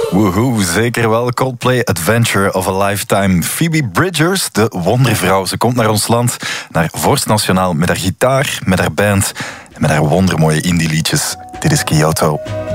Woehoe, zeker wel. Coldplay, Adventure of a Lifetime. Phoebe Bridgers, de wondervrouw. Ze komt naar ons land, naar Vorst Nationaal, met haar gitaar, met haar band en met haar wondermooie indie liedjes. Dit is Kyoto.